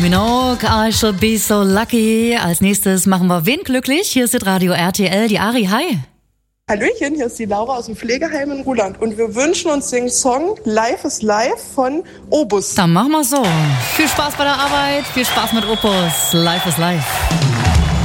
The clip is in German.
Minogue, I should be so lucky. Als nächstes machen wir wen glücklich? Hier ist das Radio RTL, die Ari, hi. Hallöchen, hier ist die Laura aus dem Pflegeheim in Ruhland und wir wünschen uns den Song Life is Life von Opus. Dann machen wir so. Viel Spaß bei der Arbeit, viel Spaß mit Opus. Life is Life.